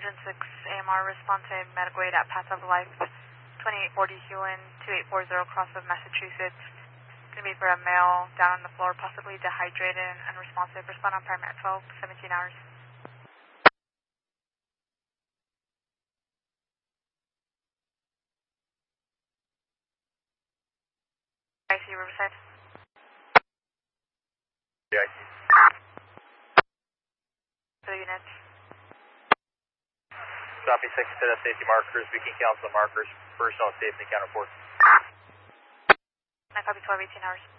Engine 6 AMR, respond to medical aid at Path of Life, 2840 Hewin, 2840 cross of Massachusetts. Going to be for a male down on the floor, possibly dehydrated and unresponsive. Respond on paramedic 12, 17 hours. IC Riverside. Yeah. The units. Copy 6 to the safety markers. We can cancel the markers. Personnel safety counter report. 9 copy 12, 18 hours.